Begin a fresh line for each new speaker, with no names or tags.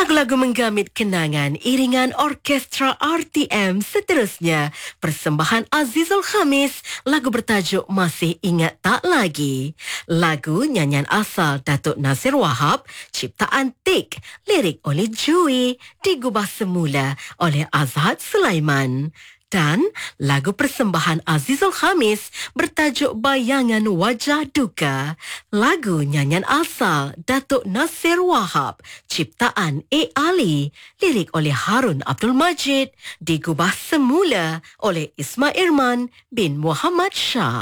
Lagu-lagu menggamit kenangan iringan orkestra RTM seterusnya. Persembahan Azizul Khamis, lagu bertajuk Masih Ingat Tak Lagi. Lagu nyanyian asal Datuk Nasir Wahab, ciptaan Tik, lirik oleh Jui, digubah semula oleh Azhad Sulaiman. Dan lagu persembahan Azizul Khamis bertajuk Bayangan Wajah Duka. Lagu nyanyian asal Datuk Nasir Wahab, ciptaan A. Ali, lirik oleh Harun Abdul Majid, digubah semula oleh Ismail Irman bin Muhammad Shah.